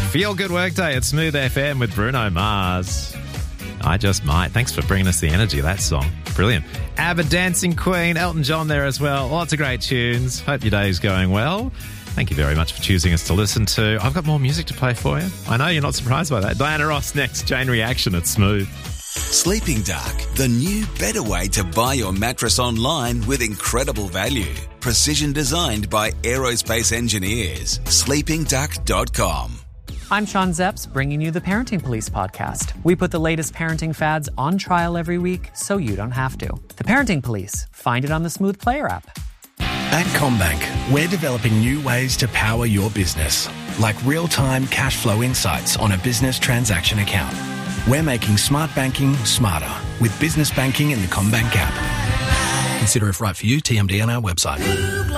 Feel Good Workday at Smooth FM with Bruno Mars. I Just Might. Thanks for bringing us the energy of that song. Brilliant. ABBA, Dancing Queen, Elton John there as well. Lots of great tunes. Hope your day's going well. Thank you very much for choosing us to listen to. I've got more music to play for you. I know you're not surprised by that. Diana Ross next. Chain Reaction at Smooth. Sleeping Dark, the new better way to buy your mattress online with incredible value. Precision designed by aerospace engineers. sleepingduck.com. I'm Sean Zepps, bringing you the Parenting Police podcast. We put the latest parenting fads on trial every week so you don't have to. The Parenting Police. Find it on the Smooth Player app. At CommBank, we're developing new ways to power your business, like real-time cash flow insights on a business transaction account. We're making smart banking smarter with business banking in the CommBank app. Consider if right for you, TMD on our website.